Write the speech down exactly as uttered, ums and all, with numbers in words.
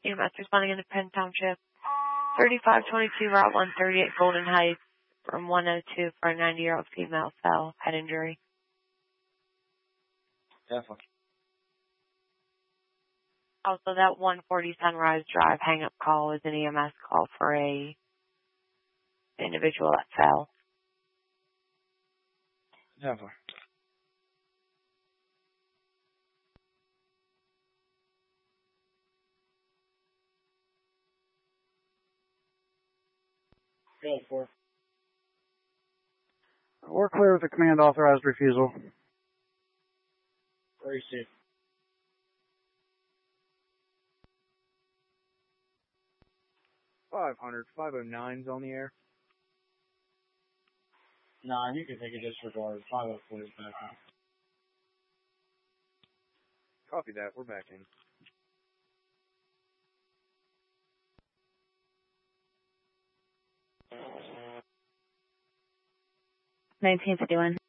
E M S responding in the Penn Township. thirty-five twenty-two Route one thirty-eight Golden Heights from one oh two for a ninety-year-old female fell, head injury. Definitely. Also, that one forty Sunrise Drive hang-up call is an E M S call for a individual that fell. Definitely. Go for it. We're clear with the command authorized refusal. Receive. five hundred, five oh nine's on the air. Nah, you can take a disregard. five oh four is back on. Copy that. We're back in. nineteen fifty-one.